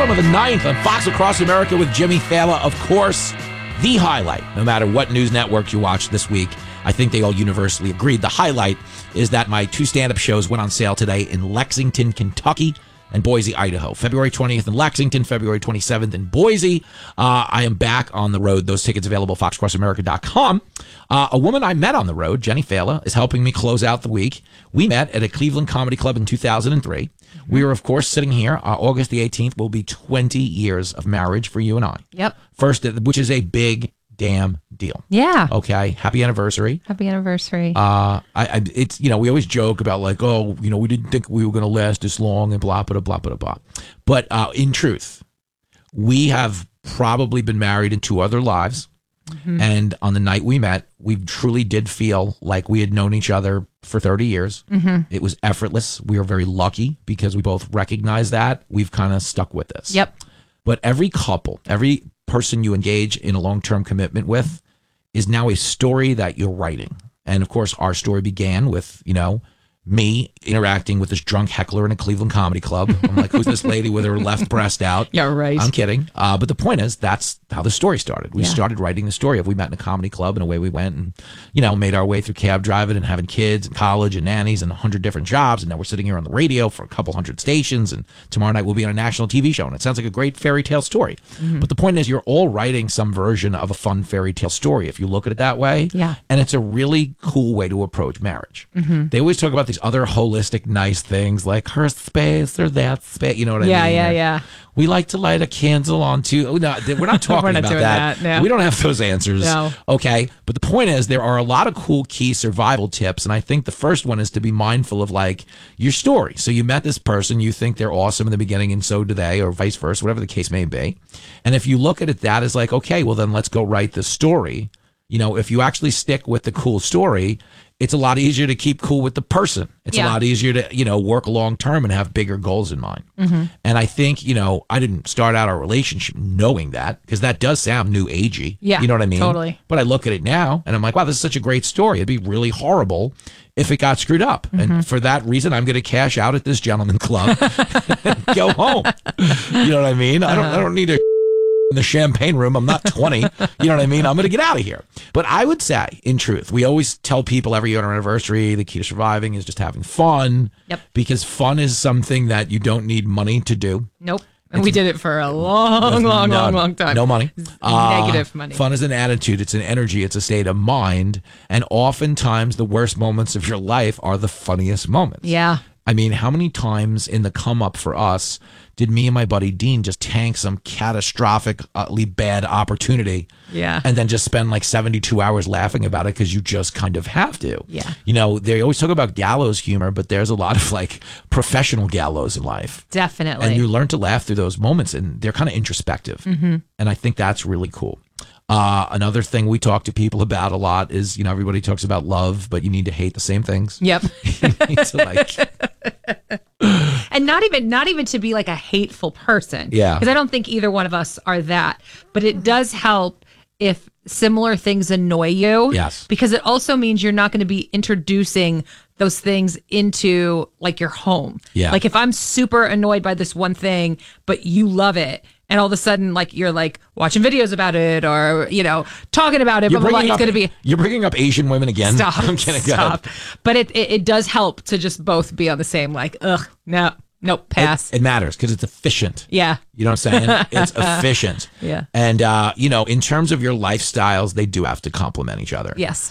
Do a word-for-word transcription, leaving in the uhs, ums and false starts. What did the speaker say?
bottom of the ninth on Fox Across America with Jimmy Fallon. Of course, the highlight, no matter what news network you watch this week, I think they all universally agreed. The highlight is that my two stand-up shows went on sale today in Lexington, Kentucky, and Boise, Idaho. February twentieth in Lexington, February twenty-seventh in Boise. Uh, I am back on the road. Those tickets available at fox across america dot com. Uh, a woman I met on the road, Jenny Fallon, is helping me close out the week. We met at a Cleveland Comedy Club in two thousand three. We were, of course, sitting here. Uh, August the eighteenth will be twenty years of marriage for you and I. Yep. First, which is a big damn deal. Yeah. Okay. Happy anniversary. Happy anniversary. Uh, I, I, it's, you know, we always joke about like, oh, you know, we didn't think we were going to last this long and blah, blah, blah, blah, blah. But uh, in truth, we have probably been married in two other lives. Mm-hmm. And on the night we met, we truly did feel like we had known each other for thirty years. Mm-hmm. It was effortless. We were very lucky because we both recognize that. We've kind of stuck with this. Yep. But every couple, every person you engage in a long-term commitment with is now a story that you're writing. And of course, our story began with, you know, me interacting with this drunk heckler in a Cleveland comedy club. I'm like, who's this lady with her left breast out? Yeah, right. I'm kidding. Uh, but the point is, that's how the story started. We Yeah. started writing the story of we met in a comedy club and away we went and, you know, made our way through cab driving and having kids and college and nannies and a hundred different jobs. And now we're sitting here on the radio for a couple hundred stations. And tomorrow night we'll be on a national T V show. And it sounds like a great fairy tale story. Mm-hmm. But the point is, you're all writing some version of a fun fairy tale story if you look at it that way. Yeah. And it's a really cool way to approach marriage. Mm-hmm. They always talk about these other holistic, nice things like her space or that space. You know what I Yeah, mean? yeah, Or, yeah. we like to light a candle on two. Oh, no, we're not talking We're not about doing that. that, no. We don't have those answers. No. Okay. But the point is, there are a lot of cool key survival tips. And I think the first one is to be mindful of like your story. So you met this person, you think they're awesome in the beginning, and so do they, or vice versa, whatever the case may be. And if you look at it that as like, okay, well, then let's go write the story. You know, if you actually stick with the cool story, it's a lot easier to keep cool with the person. It's Yeah. a lot easier to, you know, work long term and have bigger goals in mind. Mm-hmm. And I think, you know, I didn't start out our relationship knowing that, because that does sound new agey. Yeah, You know what I mean? totally. But I look at it now and I'm like, wow, this is such a great story. It'd be really horrible if it got screwed up. Mm-hmm. And for that reason, I'm going to cash out at this gentleman club and go home. You know what I mean? I don't, I don't need a in the champagne room. I'm not twenty. You know what I mean? I'm going to get out of here. But I would say, in truth, we always tell people every year on our anniversary, the key to surviving is just having fun. Yep. Because fun is something that you don't need money to do. Nope. And we did it for a long, long, No- long, long time. No money. Negative Uh, money. Fun is an attitude. It's an energy. It's a state of mind. And oftentimes the worst moments of your life are the funniest moments. Yeah. I mean, how many times in the come up for us did me and my buddy Dean just tank some catastrophically bad opportunity? Yeah. And then just spend like seventy-two hours laughing about it because you just kind of have to. Yeah. You know, they always talk about gallows humor, but there's a lot of like professional gallows in life. Definitely. And you learn to laugh through those moments, and they're kind of introspective. Mm-hmm. And I think that's really cool. Uh, another thing we talk to people about a lot is, you know, everybody talks about love, but you need to hate the same things. Yep. You need to, like, And not even not even to be like a hateful person. Yeah. Because I don't think either one of us are that. But it does help if similar things annoy you. Yes. Because it also means you're not going to be introducing those things into like your home. Yeah. Like if I'm super annoyed by this one thing, but you love it, and all of a sudden, like you're like watching videos about it, or you know, talking about it, you're blah, blah, blah, bringing it's up, going to be you're bringing up Asian women again. stop. I'm kidding. Go ahead. Stop. But it, it it does help to just both be on the same like, ugh, no, nope, pass. It, it matters because it's efficient. Yeah. You know what I'm saying? It's efficient. Yeah. And, uh, you know, in terms of your lifestyles, they do have to complement each other. Yes.